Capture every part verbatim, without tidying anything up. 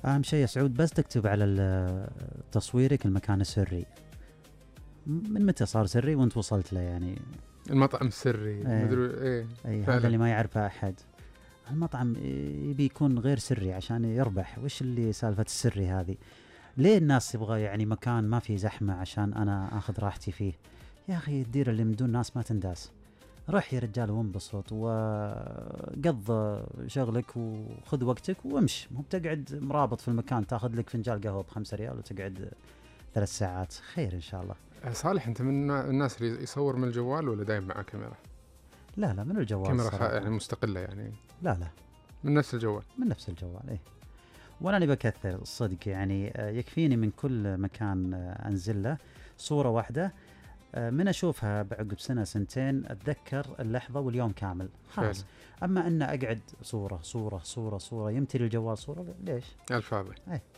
اهم شيء يا سعود بس تكتب على ال- تصويرك المكان السري. من متى صار سري وانت وصلت له يعني؟ المطعم السري إيه. مدري ايه اي فعلاً. هذا اللي ما يعرفه احد. المطعم يبي يكون غير سري عشان يربح. وش اللي سالفة السري هذه؟ ليه الناس تبغى يعني مكان ما فيه زحمة عشان انا اخذ راحتي فيه؟ يا اخي الديرة اللي من دون ناس ما تنداس. روح يا رجال وانبسط وقض شغلك وخذ وقتك وامش. مو بتقعد مرابط في المكان تاخذ لك فنجان قهوة بخمسة ريال وتقعد ثلاث ساعات. خير ان شاء الله. صالح انت من الناس اللي يصور من الجوال ولا دايم معه كاميرا؟ لا لا من الجوال كاميرا الصراحة. يعني مستقلة يعني؟ لا لا من نفس الجوال. من نفس الجوال ايه. وانا اللي بكثر الصدق يعني آه، يكفيني من كل مكان آه، انزل له صورة واحدة آه، من اشوفها بعقب سنة سنتين اتذكر اللحظة واليوم كامل خلاص. اما ان اقعد صورة صورة صورة صورة يمتلي الجوال صورة ليش؟ الفاضي.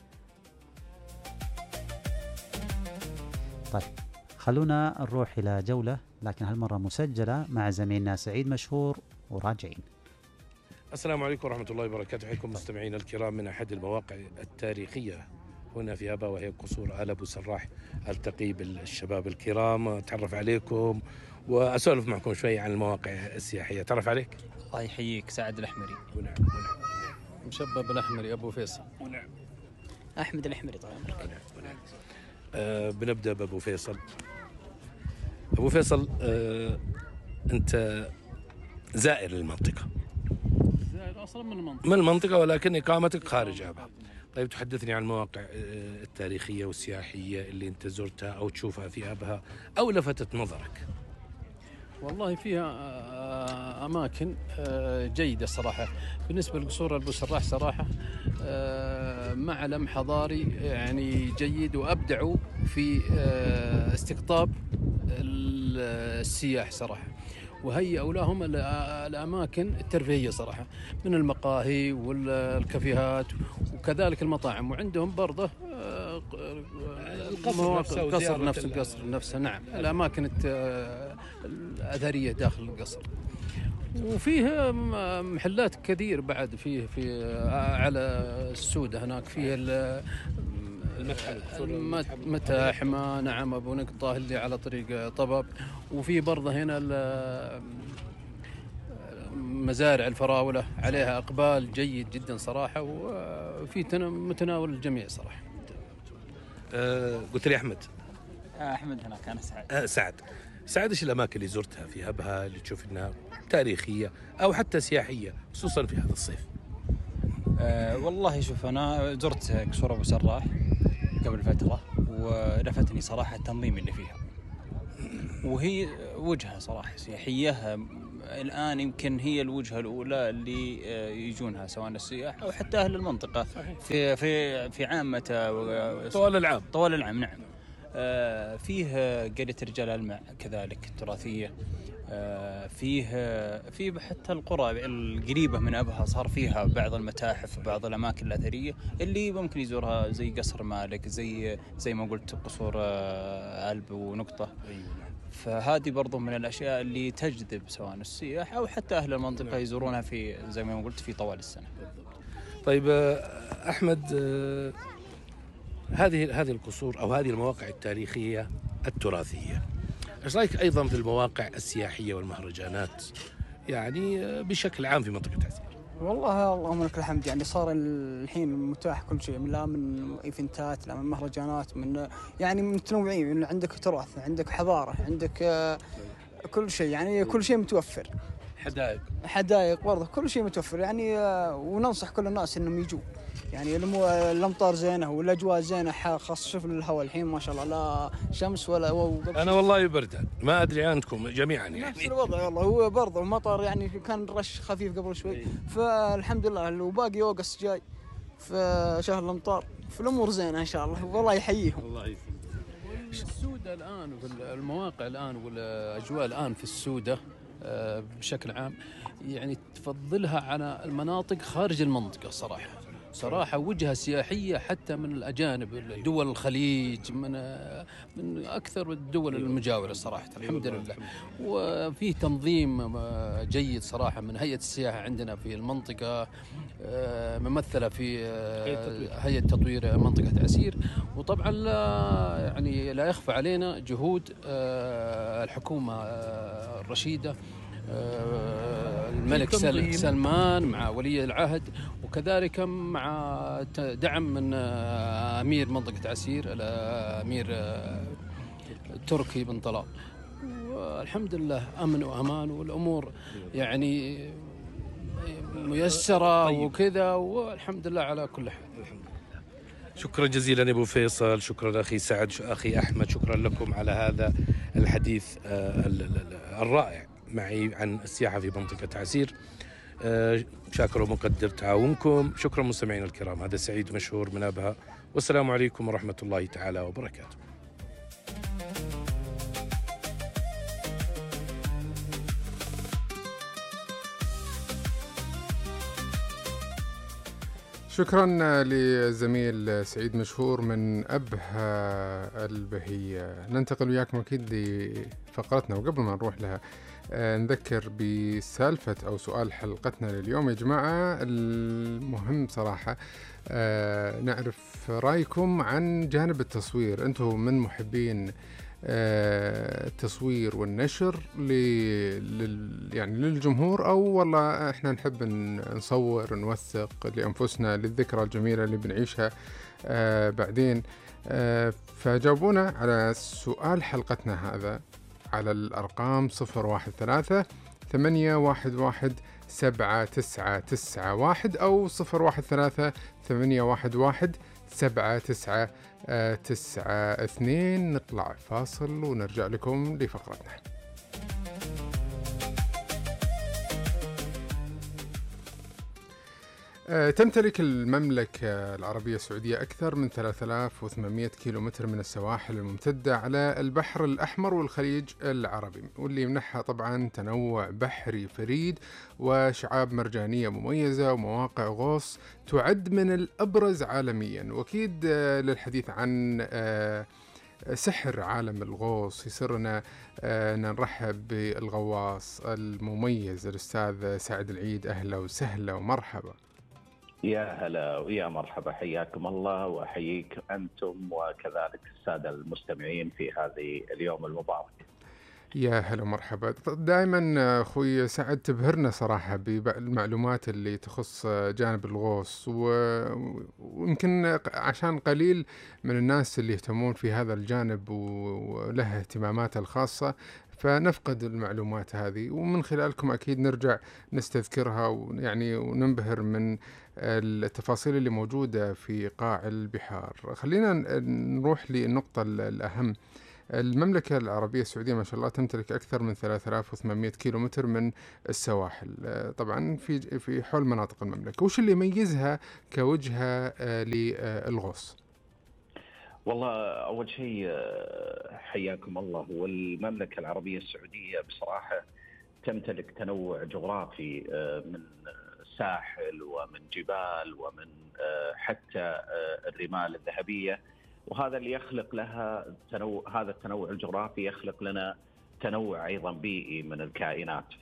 طيب خلونا نروح الى جولة لكن هالمرة مسجلة مع زميلنا سعيد مشهور وراجعين. السلام عليكم ورحمة الله وبركاته. حياكم مستمعينا الكرام من أحد المواقع التاريخية هنا في أبا وهي قصور آل أبو سراح. ألتقي بالشباب الكرام أتعرف عليكم وأسولف معكم شوي عن المواقع السياحية. تعرف عليك؟ الله يحييك. سعد الأحمري. ونعم مشبب الأحمري أبو فيصل. ونعم أحمد الأحمري طال عمرك. ونعم ونعم. آه بنبدأ بأبو فيصل. أبو فيصل آه أنت زائر للمنطقة. زائر أصلا من المنطقة. من المنطقة ولكن إقامتك خارج أبها. طيب تحدثني عن المواقع آه، التاريخية والسياحية اللي أنت زرتها أو تشوفها في أبها أو لفتت نظرك. والله فيها آه، أماكن آه، جيدة صراحة. بالنسبة لقصور أبو سراح صراحة آه، معلم حضاري يعني جيد، وأبدعوا في آه، استقطاب السياح صراحة، وهيئوا لهم ال- الأماكن الترفيهية صراحة من المقاهي والكافيهات وكذلك المطاعم. وعندهم برضه آه، القصر مواقع- نفسه القصر وزيارة نفس ال- القصر نفسه. نعم الأماكن الت- الأثرية داخل القصر. وفيه م- محلات كثير بعد فيه في على السودة هناك فيه ال- المت- متاحمة. نعم أبو نقطة اللي على طريق طبب. وفي برضه هنا ال- مزارع الفراولة عليها إقبال جيد جدا صراحة، وفي تنا- متناول الجميع صراحة. آه قلت لي أحمد. أحمد هناك أنا سعد. آه سعد. سعد إيش الأماكن اللي زرتها في أبها اللي تشوف إنها تاريخية أو حتى سياحية خصوصا في هذا الصيف؟ أه والله شوف أنا زرت قصور أبو سراح قبل فترة ولفتني صراحة التنظيم اللي فيها، وهي وجهة صراحة سياحية الآن يمكن هي الوجهة الأولى اللي آه، يجونها سواء السياح أو حتى أهل المنطقة في في في عامة و- طوال العام. طوال العام. نعم آه، فيه قرية رجال الماء كذلك تراثية. آه، فيه في حتى القرى القريبة من أبها صار فيها بعض المتاحف وبعض الأماكن الأثرية اللي ممكن يزورها زي قصر مالك، زي زي ما قلت قصور آه، ألب ونقطة. فهذه برضو من الأشياء اللي تجذب سواء السياح أو حتى أهل المنطقة يزورونها في زي ما قلت في طوال السنة. طيب آه، أحمد آه، هذه هذه القصور أو هذه المواقع التاريخية التراثية، إيش رأيك أيضا في المواقع السياحية والمهرجانات يعني آه، بشكل عام في منطقة عسير؟ والله اللهم لك الحمد. يعني صار الحين متاح كل شيء، من لا من ايفنتات لا من مهرجانات، من يعني متنوعين. من عندك تراث، عندك حضارة، عندك آه، كل شيء، يعني كل شيء متوفر. حدائق حدائق برضه كل شيء متوفر يعني. آه، وننصح كل الناس انهم يجوا. يعني الأمو- الامطار زينه والاجواء زينه، خاص شوف الهواء الحين ما شاء الله لا شمس ولا و... أنا والله بردان ما أدري عنكم جميعا نفس يعني. الوضع والله. هو برضه المطر يعني كان رش خفيف قبل شوي، فالحمد لله. وباقي اوغست جاي في شهر الامطار، في الامور زينه ان شاء الله. والله يحييهم. الله يسلمك. السودة الآن والمواقع الآن والأجواء الآن في السودة آه، بشكل عام يعني تفضلها على المناطق خارج المنطقة صراحة. صراحة وجهة سياحية حتى من الأجانب، دول الخليج، من من أكثر الدول المجاورة صراحة الحمد لله. وفيه تنظيم جيد صراحة من هيئة السياحة عندنا في المنطقة، ممثلة في هيئة تطوير منطقة عسير. وطبعا لا يعني لا يخفى علينا جهود الحكومة الرشيدة، الملك سلمان مع ولي العهد، وكذلك مع دعم من أمير منطقة عسير الأمير تركي بن طلال. والحمد لله أمن وأمان، والأمور يعني ميسرة وكذا، والحمد لله على كل حال. شكرا جزيلا أبو فيصل، شكرا أخي سعد، أخي أحمد، شكرا لكم على هذا الحديث الرائع معي عن السياحة في منطقة عسير. شاكر ومقدر تعاونكم. شكرا مستمعينا الكرام، هذا سعيد مشهور من أبها، والسلام عليكم ورحمة الله تعالى وبركاته. شكرا لزميل سعيد مشهور من أبها البهية. ننتقل وياكم أكيد لفقرتنا، وقبل ما نروح لها نذكر بسالفة أو سؤال حلقتنا لليوم. يا جماعة المهم صراحة نعرف رأيكم عن جانب التصوير. أنتم من محبين التصوير والنشر لل يعني للجمهور، أو والله إحنا نحب نصور نوثق لأنفسنا للذكرى الجميلة اللي بنعيشها بعدين؟ فجاوبونا على سؤال حلقتنا هذا على الأرقام صفر واحد ثلاثة ثمانية واحد واحد سبعة تسعة تسعة واحد أو صفر واحد ثلاثة ثمانية واحد واحد سبعة تسعة تسعة اثنين. نطلع فاصل ونرجع لكم لفقرتنا. تمتلك المملكة العربية السعودية أكثر من ثلاثة آلاف وثمانمائة كيلومتر من السواحل الممتدة على البحر الأحمر والخليج العربي، واللي يمنحها طبعا تنوع بحري فريد وشعاب مرجانية مميزة ومواقع غوص تعد من الأبرز عالميا. وأكيد للحديث عن سحر عالم الغوص يسرنا نرحب بالغواص المميز الأستاذ سعد العيد. أهلا وسهلا ومرحبا. يا هلا ويا مرحبا، حياكم الله وأحييك أنتم وكذلك السادة المستمعين في هذه اليوم المبارك. يا هلا ومرحبا. دائما أخوي سعد تبهرنا صراحة بالمعلومات اللي تخص جانب الغوص، ويمكن عشان قليل من الناس اللي يهتمون في هذا الجانب وله اهتماماته الخاصة، فنفقد المعلومات هذه، ومن خلالكم أكيد نرجع نستذكرها ويعني وننبهر من التفاصيل اللي موجودة في قاع البحار. خلينا نروح للنقطة الأهم. المملكة العربية السعودية ما شاء الله تمتلك أكثر من ثلاثة آلاف وثمانمائة كيلومتر من السواحل، طبعا في في حول مناطق المملكة. وش اللي يميزها كوجهة للغوص؟ والله أول شيء حياكم الله، والمملكة العربية السعودية بصراحة تمتلك تنوع جغرافي من ساحل ومن جبال ومن حتى الرمال الذهبية، وهذا اللي يخلق لها تنوع. هذا التنوع الجغرافي يخلق لنا تنوع أيضا بيئي من الكائنات. ف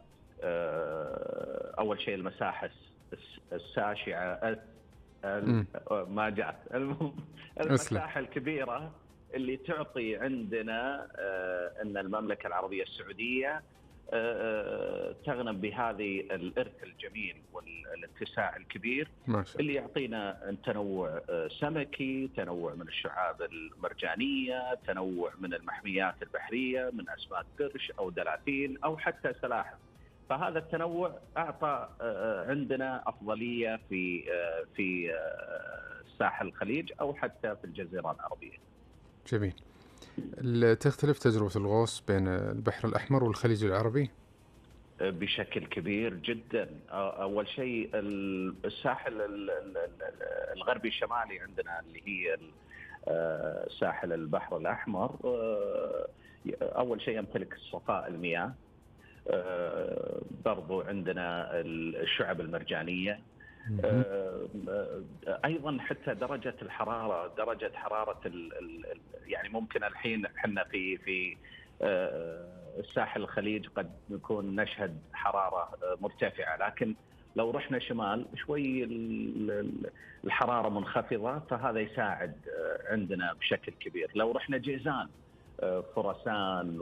أول شيء المساحة الساشعة ما جاءت المساحة الكبيرة اللي تعطي عندنا أن المملكة العربية السعودية تغنم بهذه الإرث الجميل والاتساع الكبير اللي يعطينا تنوع سمكي، تنوع من الشعاب المرجانية، تنوع من المحميات البحرية من أسماك قرش أو دلاثين أو حتى سلاحف. فهذا التنوع أعطى عندنا أفضلية في في ساحل الخليج أو حتى في الجزيرة العربية. جميل. تختلف تجربة الغوص بين البحر الأحمر والخليج العربي؟ بشكل كبير جدا. أول شيء الساحل الغربي الشمالي عندنا اللي هي ساحل البحر الأحمر، أول شيء يمتلك صفاء المياه، برضو عندنا الشعب المرجانية، آه، آه، ايضا حتى درجه الحراره، درجه حراره ال ال يعني ممكن الحين احنا في في آه، الساحل الخليج قد نكون نشهد حراره آه، مرتفعه، لكن لو رحنا شمال شوي الحراره منخفضه، فهذا يساعد آه، عندنا بشكل كبير. لو رحنا جيزان، آه، خراسان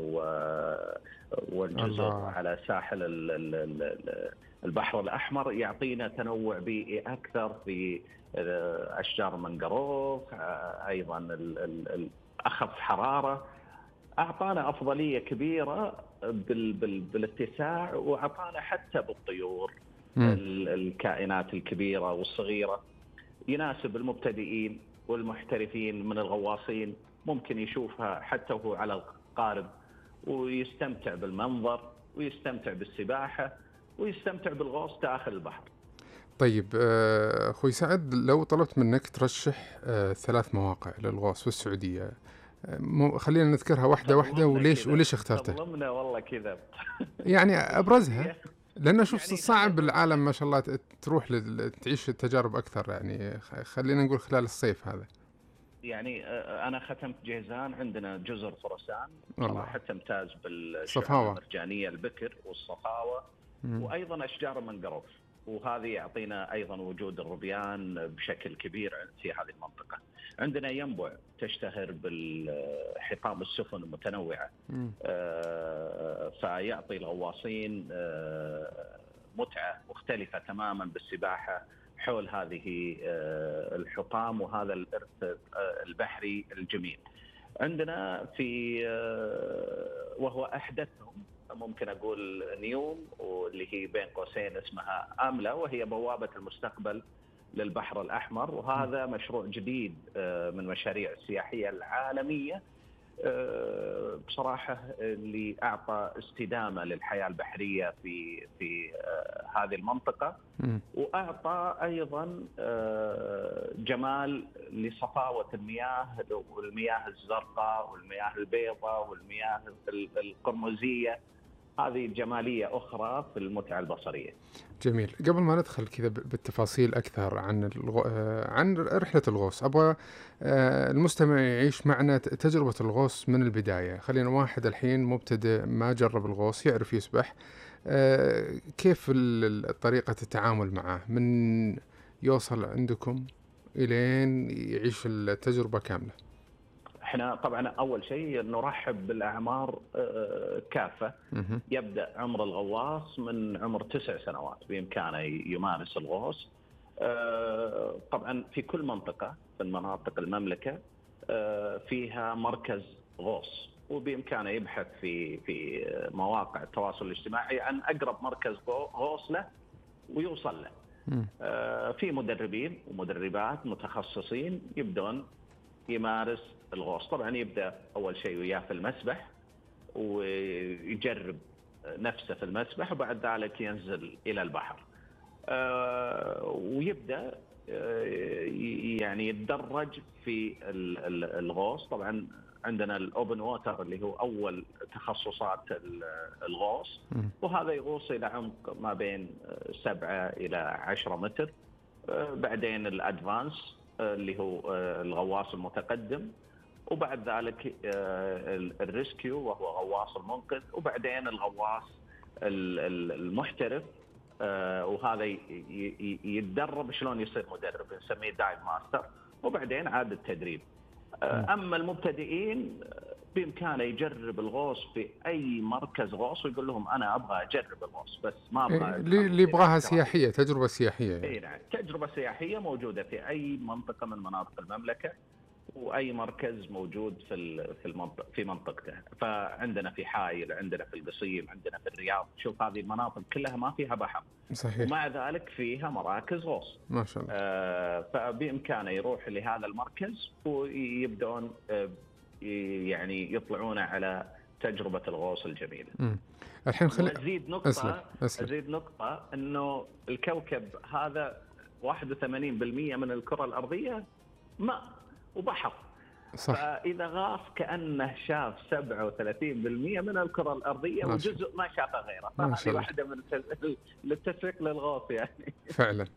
والجزر الله. على ساحل ال ال البحر الأحمر، يعطينا تنوع بيئي أكثر في أشجار المنقروف، أيضا أخف حرارة، أعطانا أفضلية كبيرة بال بال بالاتساع، وأعطانا حتى بالطيور الكائنات الكبيرة والصغيرة. يناسب المبتدئين والمحترفين من الغواصين، ممكن يشوفها حتى وهو على القارب ويستمتع بالمنظر ويستمتع بالسباحة ويستمتع بالغوص داخل البحر. طيب أخوي سعد، لو طلبت منك ترشح ثلاث مواقع للغوص في السعودية، خلينا نذكرها واحدة واحدة، وليش وليش اخترتها؟ ظلمنا والله كذا. يعني أبرزها، لأن أشوف يعني صعب بالعالم ما شاء الله تروح تعيش التجارب أكثر، يعني خلينا نقول خلال الصيف هذا. يعني أنا ختمت جيزان، عندنا جزر خراسان صراحة تمتاز بالصفاوة المرجانية البكر والصفاوة، مم. وأيضا أشجار المنقروف، وهذه يعطينا أيضا وجود الربيان بشكل كبير في هذه المنطقة. عندنا ينبع تشتهر بالحطام السفن المتنوعة، آه فيعطي الغواصين آه متعة مختلفة تماما بالسباحة حول هذه آه الحطام وهذا الإرث آه البحري الجميل. عندنا في آه وهو أحدثهم ممكن أقول نيوم، واللي هي بين قوسين اسمها آملة، وهي بوابة المستقبل للبحر الأحمر، وهذا مشروع جديد من مشاريع السياحية العالمية بصراحة اللي أعطى استدامة للحياة البحرية في في هذه المنطقة، وأعطى أيضا جمال لصفاوة المياه والمياه الزرقاء والمياه البيضاء والمياه القرمزية. هذه جمالية أخرى في المتعة البصرية. جميل. قبل ما ندخل كذا بالتفاصيل أكثر عن الغو... عن رحلة الغوص، أبغى المستمع يعيش معنا تجربة الغوص من البداية. خلينا واحد الحين مبتدئ ما جرب الغوص يعرف يسبح، كيف طريقة التعامل معه من يوصل عندكم إلين يعيش التجربة كاملة؟ احنا طبعا اول شيء نرحب بالاعمار كافه. يبدا عمر الغواص من عمر تسع سنوات بامكانه يمارس الغوص. طبعا في كل منطقه من مناطق المملكه فيها مركز غوص، وبامكانه يبحث في في مواقع التواصل الاجتماعي عن اقرب مركز غوص له ويوصل له. في مدربين ومدربات متخصصين يبدون يمارس الغوص. طبعا يبدأ أول شيء وياه في المسبح ويجرب نفسه في المسبح، وبعد ذلك ينزل إلى البحر ويبدأ يعني يتدرج في الغوص. طبعا عندنا الأوبن ووتر اللي هو أول تخصصات الغوص، وهذا يغوص إلى عمق ما بين سبعة إلى عشرة متر. بعدين الأدفانس اللي هو الغواص المتقدم، وبعد ذلك الريسكيو وهو غواص المنقذ، وبعدين الغواص المحترف، وهذا يتدرب شلون يصير مدرب نسميه دايف ماستر، وبعدين عاد التدريب. أما المبتدئين بإمكانه يجرب الغوص في أي مركز غوص ويقول لهم أنا أبغى أجرب الغوص، بس ما أبغى اللي يبغاها سياحية، تجربة سياحية يعني. إيه نعم، تجربة سياحية موجودة في أي منطقة من مناطق المملكة، وأي مركز موجود في في المنطقة في منطقته. فعندنا في حائل، عندنا في القصيم، عندنا في الرياض. شوف هذه المناطق كلها ما فيها بحر، صحيح، ومع ذلك فيها مراكز غوص ما شاء الله. آه فبإمكانه يروح لهذا المركز ويبدأون آه يعني يطلعون على تجربة الغوص الجميلة. مم. الحين خلي أزيد نقطة أسلم. أسلم. أزيد نقطة إنه الكوكب هذا واحد وثمانين بالمئة من الكرة الأرضية ماء وبحر، صح. فإذا غاص كأنه شاف سبعة وثلاثين بالمئة من الكرة الأرضية وجزء ما شافه غيره. فهذه واحدة من التسويق للغوص يعني. فعلا.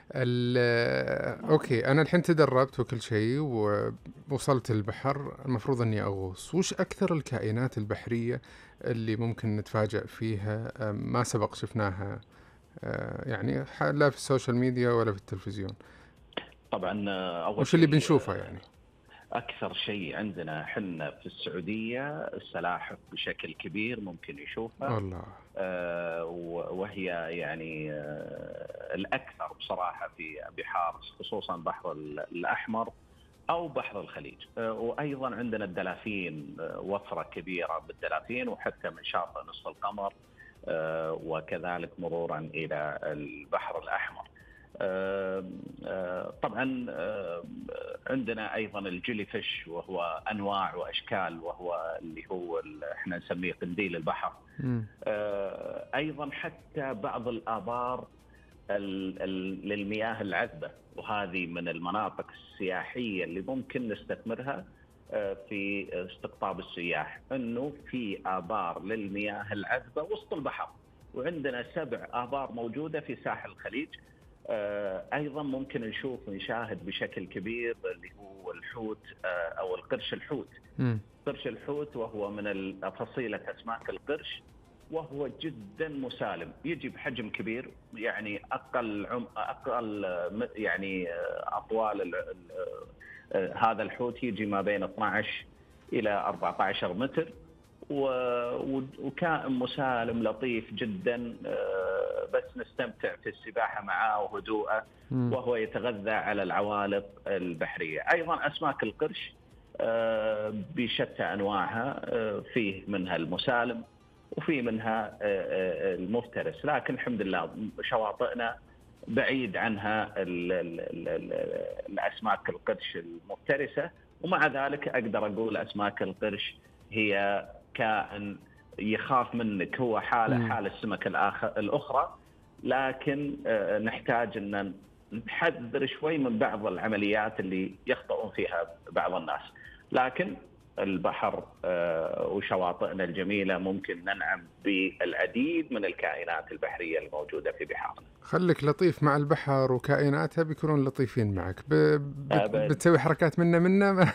ال- اوكي، انا الحين تدربت وكل شيء ووصلت البحر، المفروض اني اغوص. وش اكثر الكائنات البحرية اللي ممكن نتفاجأ فيها آه، ما سبق شفناها، آه، يعني ح- لا في السوشيال ميديا ولا في التلفزيون؟ طبعا آه، اول وش اللي شيء بنشوفه آه، يعني؟ اكثر شيء عندنا حنا في السعوديه السلاحف بشكل كبير ممكن يشوفها. والله. آه، و- وهي يعني آه، الاكثر بصراحه في بحار، خصوصا بحر ال- الاحمر او بحر الخليج. آه، وايضا عندنا الدلافين، آه، وفره كبيره بالدلافين، وحتى من شاطئ نصف القمر آه، وكذلك مرورا الى البحر الاحمر. آه، آه، طبعا آه، عندنا ايضا الجيلي فيش، وهو انواع واشكال، وهو اللي هو ال- احنا نسميه قنديل البحر. مم. آه، ايضا حتى بعض الابار ال- ال- للمياه العذبه، وهذه من المناطق السياحيه اللي ممكن نستثمرها آه، في استقطاب السياح، انه في ابار للمياه العذبه وسط البحر. وعندنا سبع ابار موجوده في ساحل الخليج. آه، ايضا ممكن نشوف ونشاهد بشكل كبير اللي هو الحوت آه، او القرش الحوت. مم. قرش الحوت وهو من فصيله اسماك القرش، وهو جدا مسالم، يجي بحجم كبير، يعني اقل عم اقل آه، يعني آه، اطوال ال- ال- آه، هذا الحوت يجي ما بين اثني عشر الى أربعة عشر متر، و- وكائن مسالم لطيف جدا، آه، بس نستمتع في السباحة معه وهدوءه، مم. وهو يتغذى على العوالق البحرية. أيضا أسماك القرش آه، بشتى أنواعها، آه، فيه منها المسالم وفي منها آه، آه، المفترس، لكن الحمد لله شواطئنا بعيد عنها ال ال ال ال الأسماك القرش المفترسة. ومع ذلك أقدر أقول أسماك القرش هي كائن يخاف منك، هو حالة مم. حال السمك الآخر الأخرى، لكن آه، نحتاج أن نحذر شوي من بعض العمليات اللي يخطئون فيها بعض الناس. لكن البحر آه، وشواطئنا الجميلة ممكن ننعم بالعديد من الكائنات البحرية الموجودة في بحارنا. خليك لطيف مع البحر وكائناتها، بيكونون لطيفين معك. ب... بت... أبد. بتسوي حركات منا منا ما...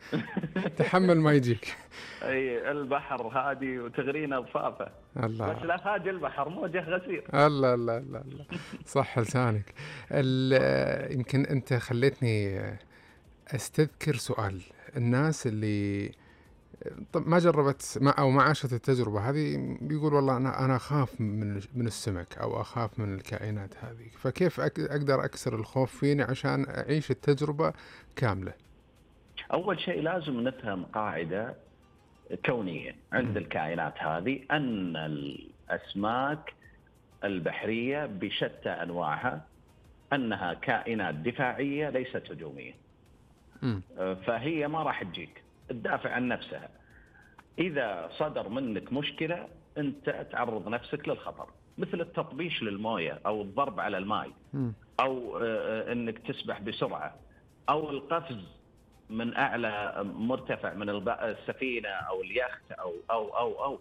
تحمل ما يجيك. أي البحر هادي وتغرينا ضفافه، الله بس لا خاج البحر موجه غسير. الله الله الله الله. صح لسانك. ال- يمكن أنت خليتني أستذكر سؤال. الناس اللي طب ما جربت ما أو ما عاشت التجربة هذه بيقول والله أنا أنا أخاف من من السمك أو أخاف من الكائنات هذه، فكيف أك- أقدر أكسر الخوف فيني عشان أعيش التجربة كاملة؟ أول شيء لازم نفهم قاعدة كونية عند الكائنات هذه، أن الأسماك البحرية بشتى أنواعها أنها كائنات دفاعية ليست هجومية. مم. فهي ما راح تجيك، تدافع عن نفسها. إذا صدر منك مشكلة أنت تعرض نفسك للخطر، مثل التطبيش للموية أو الضرب على الماء، مم. أو آه، أنك تسبح بسرعة، أو القفز من أعلى مرتفع من الب- السفينة أو اليخت أو أو أو أو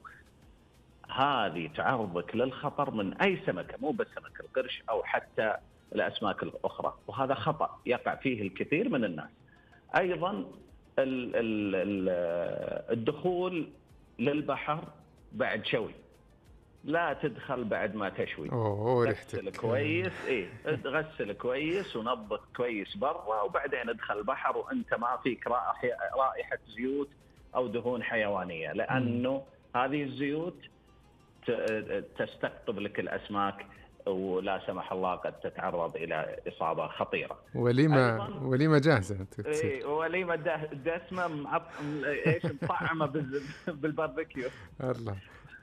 هذه تعرضك للخطر من أي سمكة، مو بس سمك القرش أو حتى الأسماك الأخرى، وهذا خطأ يقع فيه الكثير من الناس. أيضا ال- ال- ال- الدخول للبحر بعد شوي، لا تدخل بعد ما تشوي. أوه غسل ريحتك. كويس، ايه غسل كويس ونظف كويس برا، وبعدين ادخل البحر وانت ما فيك رائحة رائحة زيوت او دهون حيوانية، لانه هذه الزيوت ت- تستقطب لك الاسماك، ولا سمح الله قد تتعرض الى اصابة خطيرة. وليمة أيضاً- وليمة جاهزة تصير. ايه وليمة ده- دسمة معط... ايش مطعمة بال- بالباربيكيو. الله.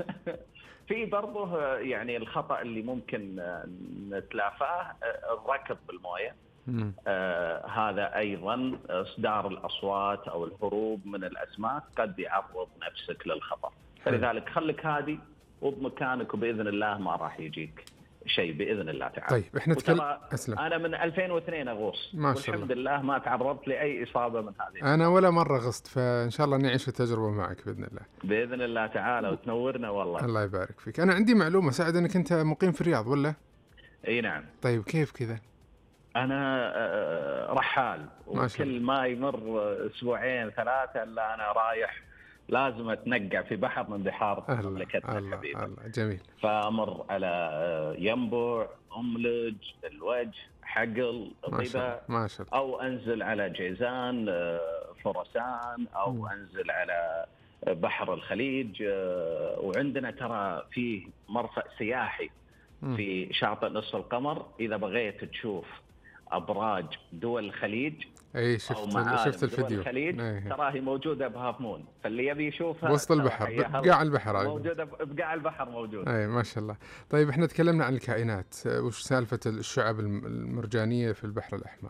في برضه يعني الخطأ اللي ممكن نتلافاه الركض بالمويه. مم. آه هذا أيضا إصدار الأصوات أو الهروب من الأسماك قد يعرض نفسك للخطر، فلذلك خليك هادي وبمكانك، وبإذن الله ما راح يجيك شيء بإذن الله تعالى. طيب احنا نتكلم. وترى أسلم. أنا من ألفين واثنين أغوص، ما شاء والحمد لله ما تعرضت لأي إصابة من هذه. أنا ولا مرة غصت، فإن شاء الله نعيش التجربة معك بإذن الله. بإذن الله تعالى، وتنورنا والله. الله يبارك فيك. أنا عندي معلومة سعد، أنك أنت مقيم في الرياض ولا؟ أي نعم. طيب كيف كذا؟ أنا آه، رحال، ما شاء وكل ما يمر أسبوعين ثلاثة إلا أنا رايح لازم أتنقع في بحر من بحار الله مملكتنا الله الحبيبة. الله جميل. فأمر على آه، ينبع، أملج، الوجه، حقل، ما شاء ضبا، الله ما شاء الله. أو أنزل على جيزان، آه، فرسان، أو مم. أنزل على بحر الخليج. آه، وعندنا ترى فيه مرفأ سياحي مم. في شاطئ نصف القمر، إذا بغيت تشوف أبراج دول الخليج اي أو شفت معالم شفت دول الفيديو. الخليج، أيه. تراهي موجودة بهاف مون، فاللي يبي يشوفها بوسط ترى البحر، حياها بقاع البحر أيضا. موجودة بقاع البحر موجود. اي ما شاء الله. طيب احنا تكلمنا عن الكائنات، وش سالفة الشعب الم- المرجانية في البحر الأحمر؟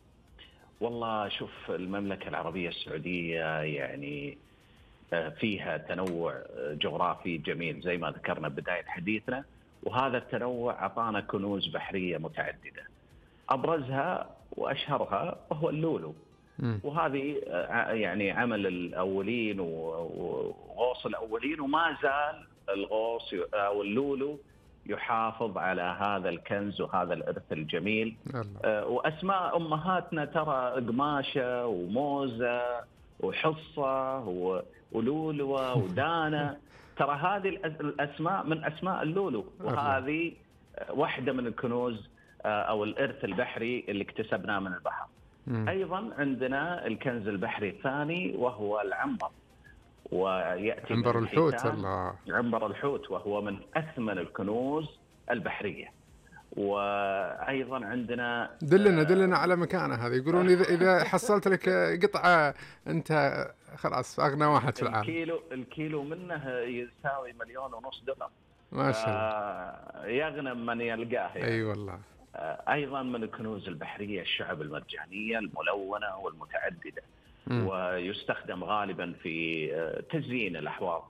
والله شوف، المملكة العربية السعودية يعني آه، فيها تنوع آه، جغرافي جميل زي ما ذكرنا بداية حديثنا، وهذا التنوع أعطانا كنوز بحرية متعددة. أبرزها وأشهرها هو اللولو، مم. وهذه آه، يعني عمل الأولين و- وغوص الأولين، وما زال الغوص ي- أو اللولو يحافظ على هذا الكنز وهذا الإرث الجميل. الله. آه، وأسماء أمهاتنا ترى قماشة وموزة وحصة و- ولولوة ودانا، ترى هذه الأس- الأسماء من أسماء اللولو، وهذه آه، واحدة من الكنوز آه، أو الإرث البحري اللي اكتسبناه من البحر. مم. أيضا عندنا الكنز البحري الثاني وهو العنبر، ويأتي عنبر من الحوت. الحيتان. الله. عنبر الحوت وهو من أثمن الكنوز البحرية. وأيضا عندنا دلنا آه، دلنا على مكانه هذا. يقولون إذا إذا حصلت لك قطعة أنت خلاص أغنى واحد في العالم. الكيلو الكيلو منه يساوي مليون ونص دولار. ما شاء الله. آه، يغنم من يلقاه يعني. أي والله. آه، أيضا من الكنوز البحرية الشعب المرجانية الملونة والمتعددة، مم. ويستخدم غالبا في آه، تزيين الأحواض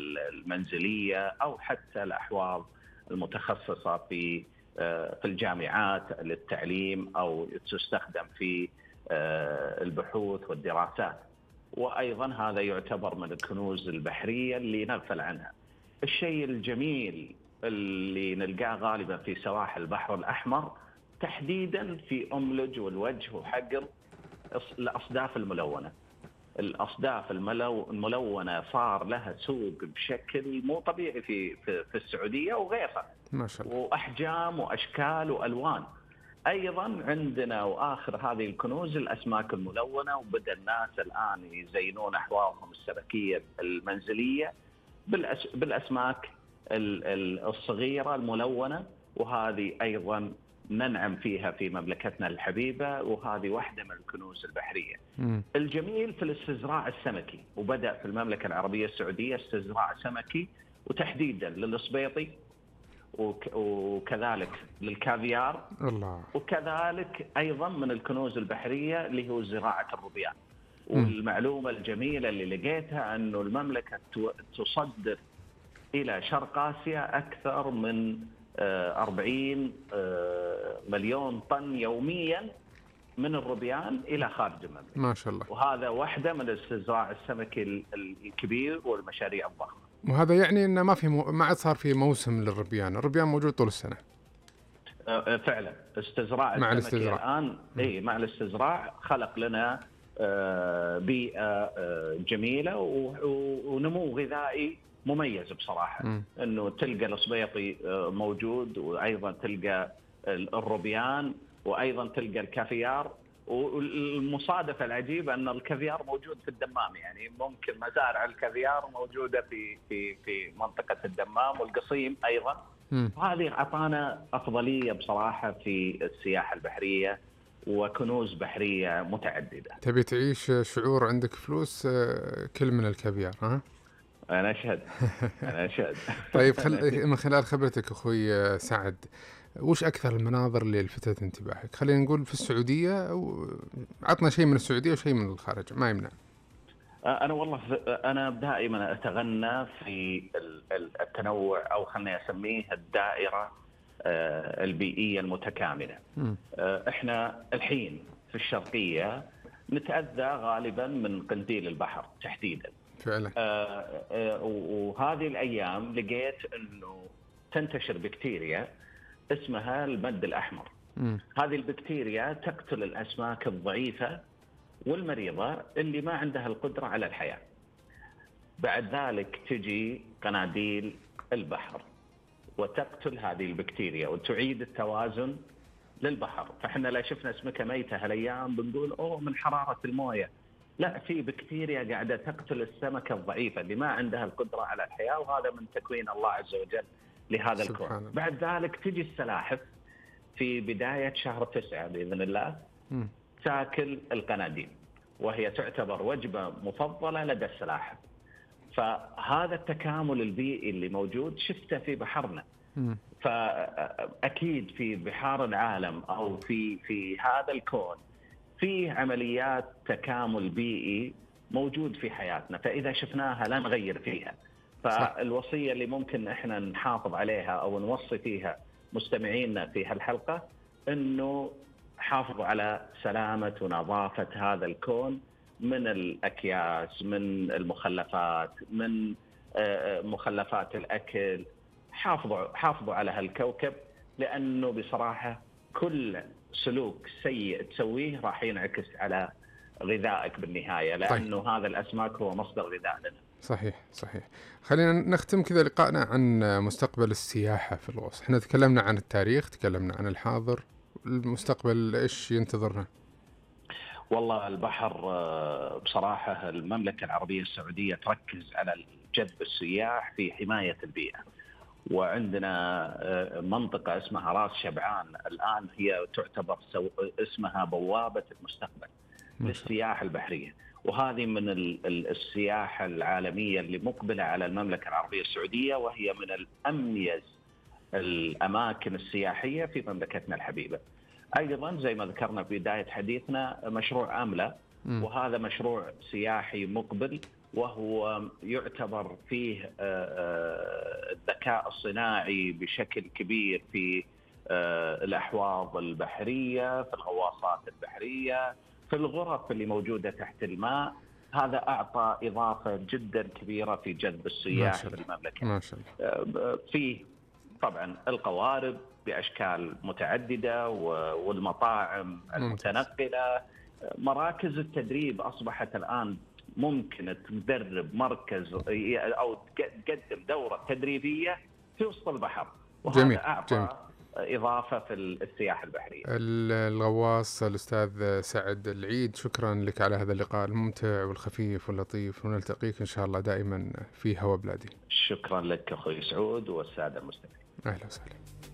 المنزلية أو حتى الأحواض المتخصصة في آه، في الجامعات للتعليم، أو تستخدم في آه، البحوث والدراسات. وأيضا هذا يعتبر من الكنوز البحرية اللي نغفل عنها. الشيء الجميل اللي نلقاه غالبا في سواحل البحر الأحمر تحديدا في أملج والوجه وحقل، الأصداف الملونة. الأصداف الملو الملونة صار لها سوق بشكل مو طبيعي في في, في السعودية وغيرها، ما شاء الله. وأحجام وأشكال وألوان. أيضا عندنا وآخر هذه الكنوز الأسماك الملونة، وبدأ الناس الآن يزينون أحواضهم السمكية المنزلية بالأس بالأسماك ال- ال- الصغيرة الملونة، وهذه أيضا ننعم فيها في مملكتنا الحبيبة، وهذه واحدة من الكنوز البحرية. مم. الجميل في الاستزراع السمكي، وبدأ في المملكة العربية السعودية استزراع سمكي، وتحديدا للصبيطي وك- وكذلك للكافيار، الله. وكذلك أيضا من الكنوز البحرية اللي هو زراعة الروبيان. مم. والمعلومة الجميلة اللي لقيتها أنه المملكة تو- تصدر إلى شرق آسيا أكثر من آه، أربعين آه، مليون طن يوميا من الروبيان إلى خارج المملكة. ما شاء الله. وهذا واحدة من الاستزراع السمكي ال- الكبير والمشاريع الضخمة. وهذا يعني إنه ما في مو... ما عاد صار في موسم للربيان. الربيان موجود طول السنة. آه، فعلا استزراع مع السمكي الاستزراع. الآن اي مع الاستزراع خلق لنا آه، بيئة آه، جميلة و- و- ونمو غذائي مميز بصراحة. مم. انه تلقى الصبيطي آه، موجود، وايضا تلقى الروبيان، وايضا تلقى الكافيار. والمصادفة العجيبة ان الكافيار موجود في الدمام، يعني ممكن مزارع الكافيار موجودة في في في منطقة الدمام والقصيم ايضا. مم. هذه أعطانا أفضلية بصراحة في السياحة البحرية وكنوز بحرية متعددة. تبي تعيش شعور عندك فلوس، آه، كل من الكافيار. ها. أنا أشهد أنا أشهد. طيب خل... من خلال خبرتك أخوي سعد، وش أكثر المناظر اللي لفتت انتباهك؟ خلينا نقول في السعودية، أو عطنا شيء من السعودية وشيء من الخارج، ما يمنع. أنا والله أنا دائما أتغنى في التنوع، أو خلني أسميه الدائرة البيئية المتكاملة. م. إحنا الحين في الشرقية نتأذى غالبا من قنديل البحر تحديدا. فعلا. آه آه وهذه الأيام لقيت أنه تنتشر بكتيريا اسمها المد الأحمر. مم. هذه البكتيريا تقتل الأسماك الضعيفة والمريضة اللي ما عندها القدرة على الحياة. بعد ذلك تجي قناديل البحر وتقتل هذه البكتيريا وتعيد التوازن للبحر. فإحنا لا شفنا سمكة ميتة هالأيام بنقول أوه من حرارة الموية، لا، في بكتيريا قاعدة تقتل السمكة الضعيفة اللي ما عندها القدرة على الحياة، وهذا من تكوين الله عز وجل لهذا الكون. بعد ذلك تجي السلاحف في بداية شهر تسعة بإذن الله م. تاكل القناديل، وهي تعتبر وجبة مفضلة لدى السلاحف. فهذا التكامل البيئي اللي موجود شفته في بحرنا. م. فأكيد في بحار العالم أو في في هذا الكون في عمليات تكامل بيئي موجود في حياتنا، فإذا شفناها لا نغير فيها. فالوصية اللي ممكن إحنا نحافظ عليها أو نوصي فيها مستمعينا في هالحلقة إنه حافظوا على سلامة ونظافة هذا الكون من الأكياس، من المخلفات، من مخلفات الأكل. حافظوا حافظوا على هالكوكب، لأنه بصراحة كل سلوك سيء تسويه راح ينعكس على غذائك بالنهاية، لأنه طيب. هذا الأسماك هو مصدر غذاء لنا. صحيح صحيح. خلينا نختم كذا لقائنا عن مستقبل السياحة في الغوص. احنا تكلمنا عن التاريخ، تكلمنا عن الحاضر، المستقبل ايش ينتظرنا؟ والله البحر بصراحة المملكة العربية السعودية تركز على جذب السياح في حماية البيئة، وعندنا منطقة اسمها راس شبعان الآن هي تعتبر اسمها بوابة المستقبل للسياحة البحرية، وهذه من السياحة العالمية اللي مقبلة على المملكة العربية السعودية، وهي من الأميز الأماكن السياحية في مملكتنا الحبيبة. أيضا زي ما ذكرنا في بداية حديثنا مشروع أملة، وهذا مشروع سياحي مقبل، وهو يعتبر فيه الذكاء الصناعي بشكل كبير في الأحواض البحرية، في الغواصات البحرية، في الغرف اللي موجودة تحت الماء. هذا أعطى إضافة جدا كبيرة في جذب السياح للمملكة. ما شاء الله. فيه طبعا القوارب بأشكال متعددة والمطاعم المتنقلة. مراكز التدريب أصبحت الآن ممكن تدرب مركز أو تقدم دورة تدريبية في وسط البحر، وهذا جميل. أعطى جميل. إضافة في السياحة البحرية. الغواص الأستاذ سعد العيد، شكرا لك على هذا اللقاء الممتع والخفيف واللطيف، ونلتقيك إن شاء الله دائما في هوا بلادي. شكرا لك أخوي سعود والسادة المستمعين. أهلا وسهلا.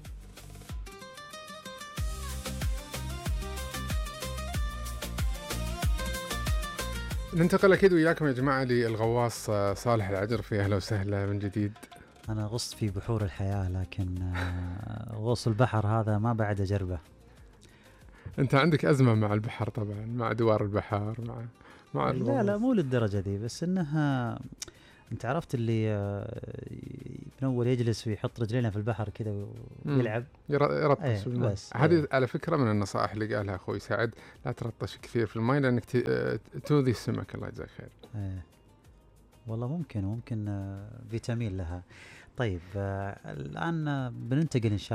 ننتقل أكيد وياكم يا جماعة للغواص صالح العجرفي. أهلا وسهلا من جديد. أنا غصت في بحور الحياة، لكن غوص البحر هذا ما بعد أجربه. أنت عندك أزمة مع البحر طبعا، مع دوار البحر، مع مع الغوص. لا لا مو للدرجة دي، بس إنها أنت عرفت اللي من أول يجلس ويحط رجلينه في البحر كذا ويلعب يرطش ايه بالماء. بس هذه ايه. على فكرة من النصائح اللي قالها أخوي سعد، لا ترطش كثير في الماء لأنك تؤذي السمك. الله يجزاك خير. ايه والله ممكن ممكن فيتامين لها. طيب الآن بننتقل إن شاء